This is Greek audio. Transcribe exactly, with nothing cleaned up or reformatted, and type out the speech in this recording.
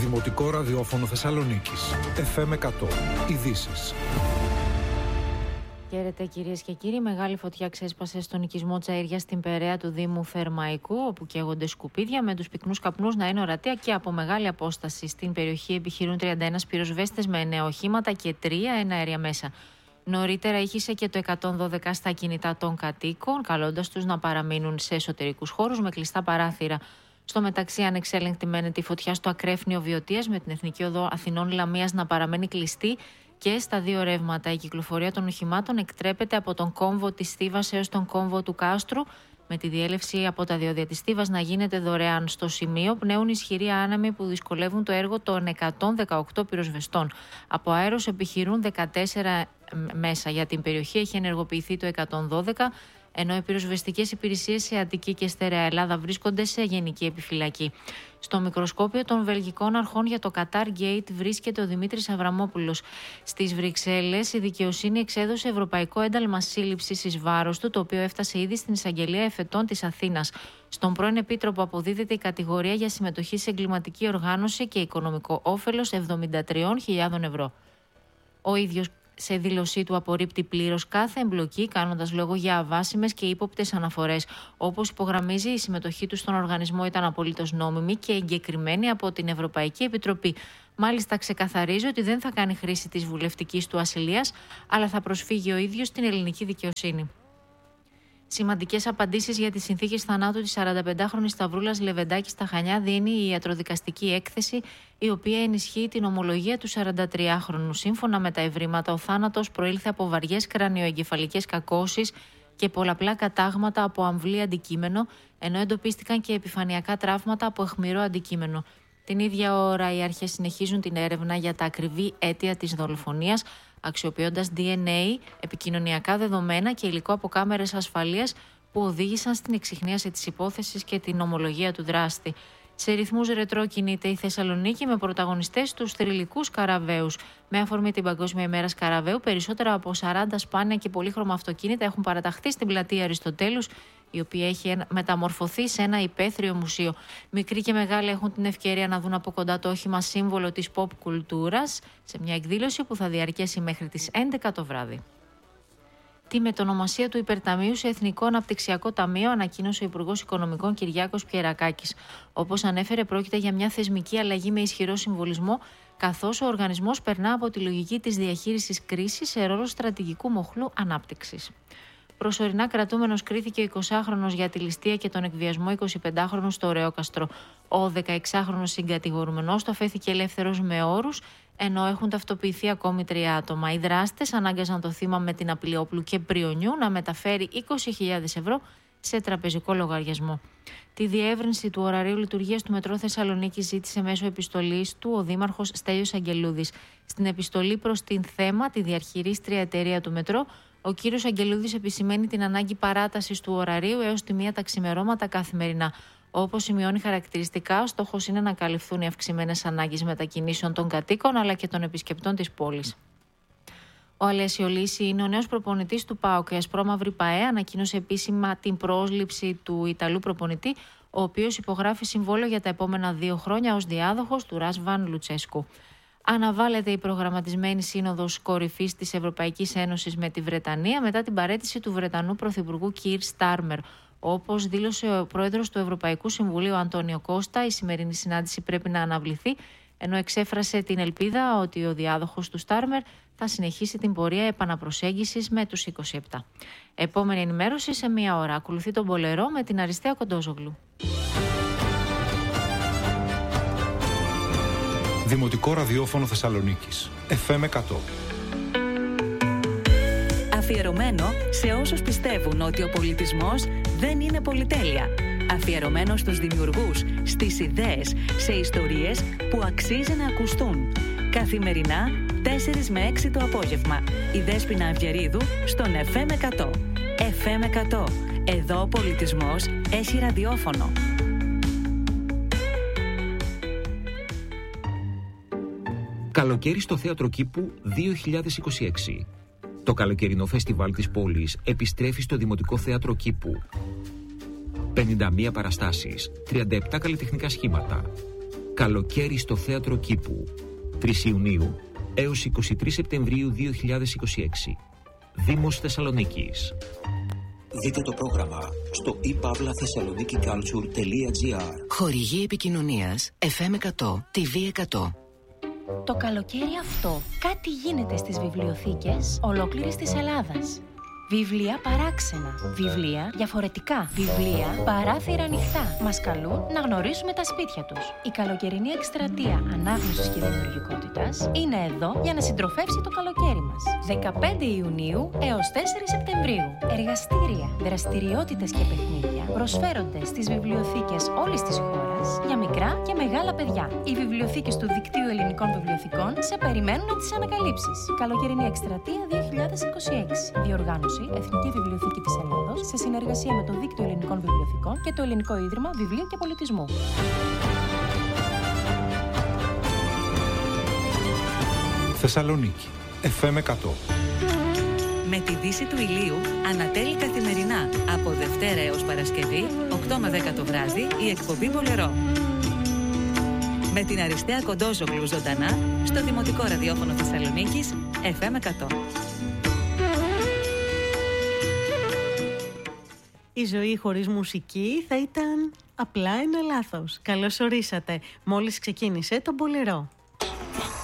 Δημοτικό Ραδιόφωνο Θεσσαλονίκης. εφ εμ εκατό. Ειδήσεις. Χαίρετε κυρίες και κύριοι. Μεγάλη φωτιά ξέσπασε στον οικισμό Τσαΐρια στην Περαία του Δήμου Θερμαϊκού, όπου καίγονται σκουπίδια, με τους πυκνούς καπνούς να είναι ορατοί και από μεγάλη απόσταση. Στην περιοχή επιχειρούν τριάντα ένα πυροσβέστες με εννέα οχήματα και τρία εναέρια μέσα. Νωρίτερα ήχησε και το εκατόν δώδεκα στα κινητά των κατοίκων, καλώντας τους να παραμείνουν σε εσωτερικούς χώρους με κλειστά παράθυρα. Στο μεταξύ, ανεξέλεγκτη μένεται η φωτιά στο ακρέφνιο Βιωτίας, με την Εθνική Οδό Αθηνών Λαμίας να παραμένει κλειστή και στα δύο ρεύματα. Η κυκλοφορία των οχημάτων εκτρέπεται από τον κόμβο της Στίβας έως τον κόμβο του Κάστρου, με τη διέλευση από τα διόδια της Στίβας να γίνεται δωρεάν. Στο σημείο πνέουν ισχυροί άνεμοι που δυσκολεύουν το έργο των εκατόν δεκαοκτώ πυροσβεστών. Από αέρος επιχειρούν δεκατέσσερα μέσα. Για την περιοχή έχει ενεργοποιηθεί το εκατόν δώδεκα, ενώ οι πυροσβεστικές υπηρεσίες σε Αττική και Στερεά Ελλάδα βρίσκονται σε γενική επιφυλακή. Στο μικροσκόπιο των βελγικών αρχών για το Qatar Gate βρίσκεται ο Δημήτρης Αβραμόπουλος. Στις Βρυξέλλες, η δικαιοσύνη εξέδωσε ευρωπαϊκό ένταλμα σύλληψης εις βάρος του, το οποίο έφτασε ήδη στην εισαγγελία εφετών της Αθήνας. Στον πρώην επίτροπο αποδίδεται η κατηγορία για συμμετοχή σε εγκληματική οργάνωση και οικονομικό όφελος εβδομήντα τρεις χιλιάδες ευρώ. Ο ίδιος σε δήλωσή του απορρίπτει πλήρως κάθε εμπλοκή, κάνοντας λόγο για αβάσιμες και ύποπτες αναφορές. Όπως υπογραμμίζει, η συμμετοχή του στον οργανισμό ήταν απολύτως νόμιμη και εγκεκριμένη από την Ευρωπαϊκή Επιτροπή. Μάλιστα, ξεκαθαρίζει ότι δεν θα κάνει χρήση της βουλευτικής του ασυλίας, αλλά θα προσφύγει ο ίδιος στην ελληνική δικαιοσύνη. Σημαντικές απαντήσεις για τις συνθήκες θανάτου της σαρανταπεντάχρονης Σταυρούλας Λεβεντάκη στα Χανιά δίνει η ιατροδικαστική έκθεση, η οποία ενισχύει την ομολογία του σαραντατριάχρονου. Σύμφωνα με τα ευρήματα, ο θάνατος προήλθε από βαριές κρανιοεγκεφαλικές κακώσεις και πολλαπλά κατάγματα από αμβλή αντικείμενο, ενώ εντοπίστηκαν και επιφανειακά τραύματα από αιχμηρό αντικείμενο. Την ίδια ώρα, οι αρχές συνεχίζουν την έρευνα για τα ακριβή αίτια της δολοφονίας, αξιοποιώντας ντι εν έι, επικοινωνιακά δεδομένα και υλικό από κάμερες ασφαλείας που οδήγησαν στην εξιχνίαση της υπόθεσης και την ομολογία του δράστη. Σε ρυθμούς ρετρό κινείται η Θεσσαλονίκη, με πρωταγωνιστές τους θρυλικούς σκαραβαίους. Με αφορμή την Παγκόσμια ημέρα Σκαραβαίου, περισσότερα από σαράντα σπάνια και πολύχρωμα αυτοκίνητα έχουν παραταχθεί στην πλατεία Αριστοτέλους, η οποία έχει μεταμορφωθεί σε ένα υπαίθριο μουσείο. Μικροί και μεγάλοι έχουν την ευκαιρία να δουν από κοντά το όχημα σύμβολο της pop κουλτούρας, σε μια εκδήλωση που θα διαρκέσει μέχρι τις έντεκα το βράδυ. Τη μετονομασία του Υπερταμείου σε Εθνικό Αναπτυξιακό Ταμείο ανακοίνωσε ο Υπουργός Οικονομικών Κυριάκος Πιερακάκης. Όπως ανέφερε, πρόκειται για μια θεσμική αλλαγή με ισχυρό συμβολισμό, καθώς ο οργανισμός περνά από τη λογική της διαχείρισης κρίσης σε ρόλο στρατηγικού μοχλού ανάπτυξης. Προσωρινά κρατούμενος κρίθηκε ο εικοσάχρονος για τη ληστεία και τον εκβιασμό εικοσιπεντάχρονου στο Ρεόκαστρο. Ο δεκαεξάχρονος συγκατηγορούμενος το αφέθηκε ελεύθερος με όρους, ενώ έχουν ταυτοποιηθεί ακόμη τρία άτομα. Οι δράστες ανάγκαζαν το θύμα με την απειλή όπλου και πριονιού να μεταφέρει είκοσι χιλιάδες ευρώ σε τραπεζικό λογαριασμό. Τη διεύρυνση του ωραρίου λειτουργίας του Μετρό Θεσσαλονίκης ζήτησε μέσω επιστολής του ο Δήμαρχος Στέλιος Αγγελούδης. Στην επιστολή προς την ΘΕΜΑ, τη διαχειρίστρια εταιρεία του Μετρό, ο κύριος Αγγελούδης επισημαίνει την ανάγκη παράτασης του ωραρίου έως τη μία τα ξημερώματα καθημερινά. Όπως σημειώνει χαρακτηριστικά, ο στόχος είναι να καλυφθούν οι αυξημένες ανάγκες μετακινήσεων των κατοίκων αλλά και των επισκεπτών της πόλης. Ο Αλέσιο Λύση είναι ο νέος προπονητής του ΠΑΟΚ. Η ασπρόμαυρη ΠΑΕ ανακοίνωσε επίσημα την πρόσληψη του Ιταλού προπονητή, ο οποίος υπογράφει συμβόλαιο για τα επόμενα δύο χρόνια ως διάδοχος του Ράσβαν Λουτσέσκου. Αναβάλλεται η προγραμματισμένη σύνοδος κορυφής της Ευρωπαϊκής Ένωσης με τη Βρετανία μετά την παραίτηση του Βρετανού Πρωθυπουργού Κιρ Στάρμερ. Όπως δήλωσε ο πρόεδρος του Ευρωπαϊκού Συμβουλίου Αντώνιο Κώστα, η σημερινή συνάντηση πρέπει να αναβληθεί, ενώ εξέφρασε την ελπίδα ότι ο διάδοχος του Στάρμερ θα συνεχίσει την πορεία επαναπροσέγγισης με τους είκοσι επτά. Επόμενη ενημέρωση σε μία ώρα. Ακολουθεί τον Πολερό με την Αριστεία Κοντόζογλου. Δημοτικό Ραδιόφωνο Θεσσαλονίκης. εφ εμ εκατό. Αφιερωμένο σε όσους πιστεύουν ότι ο πολιτισμός δεν είναι πολυτέλεια. Αφιερωμένο στους δημιουργούς, στις ιδέες, σε ιστορίες που αξίζει να ακουστούν. Καθημερινά, τέσσερις με έξι το απόγευμα. Η Δέσποινα Αυγερίδου στον εφ εμ εκατό. εφ εμ εκατό. Εδώ ο πολιτισμός έχει ραδιόφωνο. Καλοκαίρι στο Θέατρο Κήπου δύο χιλιάδες είκοσι έξι. Το καλοκαιρινό φεστιβάλ της πόλης επιστρέφει στο Δημοτικό Θέατρο Κήπου. πενήντα μία παραστάσεις, τριάντα επτά καλλιτεχνικά σχήματα. Καλοκαίρι στο Θέατρο Κήπου, τρεις Ιουνίου έως εικοστή τρίτη Σεπτεμβρίου δύο χιλιάδες είκοσι έξι. Δήμος Θεσσαλονίκης. Δείτε το πρόγραμμα στο i pavla thessaloniki culture τελεία gr. Χορηγή επικοινωνίας εφ εμ εκατό, τι βι εκατό. Το καλοκαίρι αυτό κάτι γίνεται στις βιβλιοθήκες ολόκληρης της Ελλάδας. Βιβλία παράξενα, βιβλία διαφορετικά, βιβλία παράθυρα ανοιχτά. Μας καλούν να γνωρίσουμε τα σπίτια τους. Η καλοκαιρινή εκστρατεία ανάγνωσης και δημιουργικότητας είναι εδώ για να συντροφεύσει το καλοκαίρι μας. δεκαπέντε Ιουνίου έως τέσσερα Σεπτεμβρίου. Εργαστήρια, δραστηριότητες και παιχνίδια προσφέρονται στις βιβλιοθήκες όλης της χώρας για μικρά και μεγάλα παιδιά. Οι βιβλιοθήκες του Δικτύου Ελληνικών Βιβλιοθηκών σε περιμένουν να τις ανακαλύψεις. Καλοκαιρινή εκστρατεία δύο χιλιάδες είκοσι έξι. Διοργάνωση Εθνική Βιβλιοθήκη της Ελλάδος σε συνεργασία με το Δίκτυο Ελληνικών Βιβλιοθηκών και το Ελληνικό Ίδρυμα Βιβλίου και Πολιτισμού. Θεσσαλονίκη, εφ εμ εκατό. Με τη δύση του ηλίου ανατέλει καθημερινά από Δευτέρα έως Παρασκευή, οκτώ με δέκα το βράδυ, η εκπομπή Μπολερό. Με την Αριστεία Κοντόζογλου ζωντανά στο Δημοτικό Ραδιόφωνο Θεσσαλονίκης, εφ εμ εκατό. Η ζωή χωρίς μουσική θα ήταν απλά ένα λάθος. Καλώς ορίσατε. Μόλις ξεκίνησε το Μπολερό.